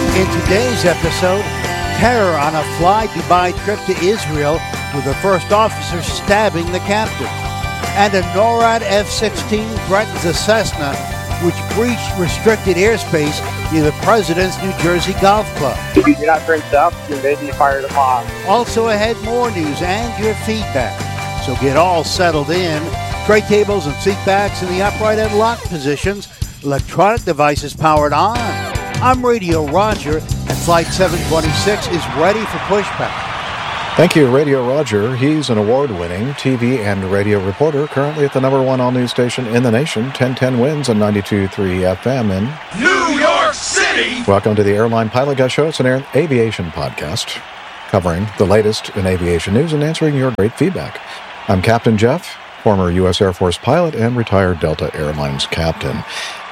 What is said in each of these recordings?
In today's episode, terror on a fly Dubai trip to Israel with the first officer stabbing the captain. And a NORAD F-16 threatens a Cessna which breached restricted airspace near the President's New Jersey Golf Club. If you're not rinsed up, you're ready to fire them off. Also ahead, more news and your feedback. So get all settled in. Tray tables and seat backs in the upright and locked positions. Electronic devices powered on. I'm Radio Roger, and Flight 726 is ready for pushback. Thank you, Radio Roger. He's an award-winning TV and radio reporter, currently at the number one all-news station in the nation, 1010 Winds on 92.3 FM in New York City. Welcome to the Airline Pilot Guy Show. It's an aviation podcast covering the latest in aviation news and answering your great feedback. I'm Captain Jeff, former U.S. Air Force pilot and retired Delta Airlines captain.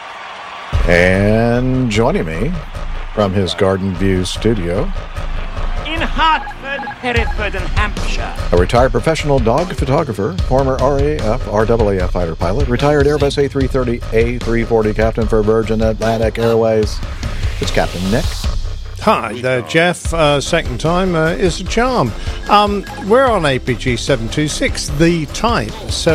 And joining me from his Garden View studio, in Hartford, Hereford, and Hampshire, a retired professional dog photographer, former RAF fighter pilot, retired Airbus A330, A340 captain for Virgin Atlantic Airways. It's Captain Nick. Hi there, Jeff. Second time is a charm. We're on APG 726. The type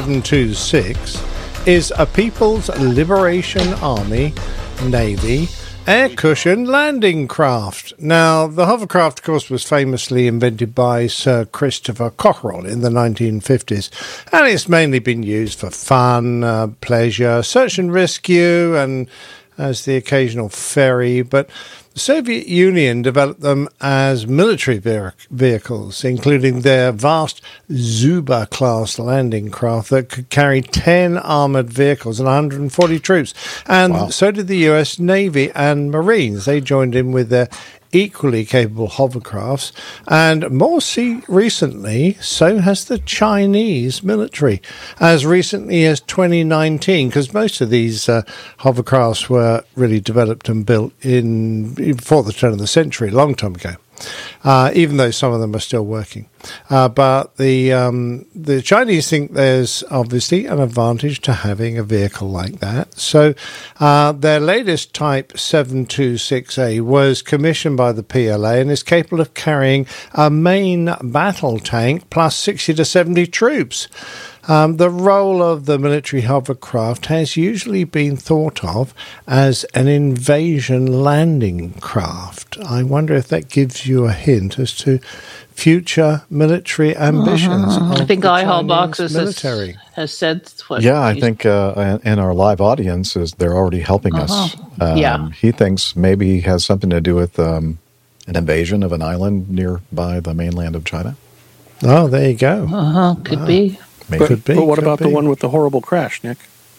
726 is a People's Liberation Army Navy air cushion landing craft. Now, the hovercraft, of course, was famously invented by Sir Christopher Cockerell in the 1950s, and it's mainly been used for fun, pleasure, search and rescue, and as the occasional ferry, but the Soviet Union developed them as military vehicles, including their vast Zuba-class landing craft that could carry 10 armoured vehicles and 140 troops. And So did the US Navy and Marines. They joined in with their equally capable hovercrafts, and more recently, so has the Chinese military, as recently as 2019, because most of these hovercrafts were really developed and built before the turn of the century, a long time ago. Even though some of them are still working. But the Chinese think there's obviously an advantage to having a vehicle like that. So their latest Type 726A was commissioned by the PLA and is capable of carrying a main battle tank plus 60 to 70 troops. The role of the military hovercraft has usually been thought of as an invasion landing craft. I wonder if that gives you a hint as to future military ambitions. I think iHallbox has said what. Yeah, I think in our live audience, they're already helping us. He thinks maybe he has something to do with an invasion of an island nearby the mainland of China. Oh, there you go. Could be. But what about the one with the horrible crash, Nick?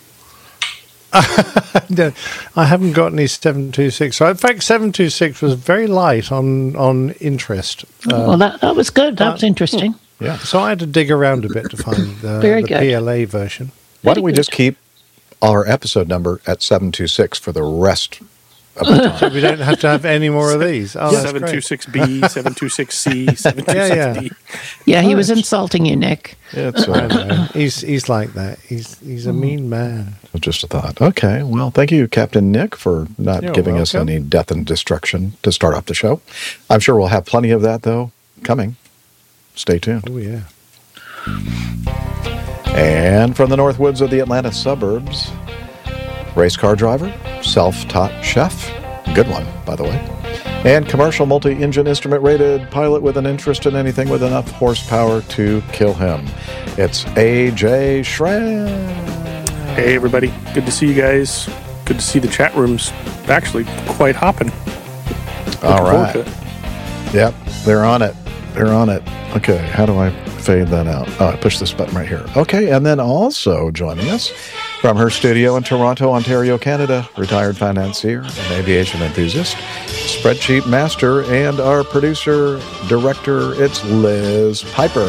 No, I haven't got any 726. So in fact, 726 was very light on interest. Well, that was good. That was interesting. Yeah. So I had to dig around a bit to find the PLA version. Why don't we just keep our episode number at 726 for the rest of the time? So we don't have to have any more of these. Oh, 726B, 726C, 726D. Yeah, he was insulting you, Nick. Yeah, it's all right. He's like that. He's a mean man. Just a thought. Okay, well, thank you, Captain Nick, for not giving us any death and destruction to start off the show. I'm sure we'll have plenty of that, though, coming. Stay tuned. Oh, yeah. And from the north woods of the Atlanta suburbs, race car driver, self-taught chef, good one, by the way, and commercial multi-engine instrument-rated pilot with an interest in anything with enough horsepower to kill him. It's A.J. Schramm. Hey, everybody. Good to see you guys. Good to see the chat rooms actually quite hopping. All right. Yep, they're on it. They're on it. Okay, how do I fade that out? Oh, I push this button right here. Okay, and then also joining us from her studio in Toronto, Ontario, Canada, retired financier and aviation enthusiast, spreadsheet master, and our producer, director, it's Liz Piper.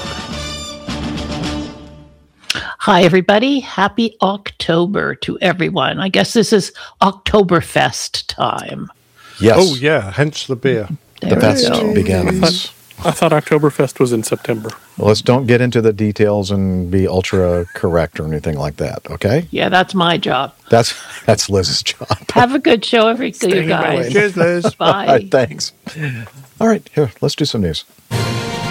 Hi, everybody. Happy October to everyone. I guess this is Oktoberfest time. Yes. Oh, yeah, hence the beer. The fest begins. I thought Oktoberfest was in September. Well, let's don't get into the details and be ultra correct or anything like that, okay? Yeah, that's my job. That's Liz's job. Have a good show, you Staying in my guys. lane. Cheers, Liz. Bye. All right, thanks. All right, here, let's do some news.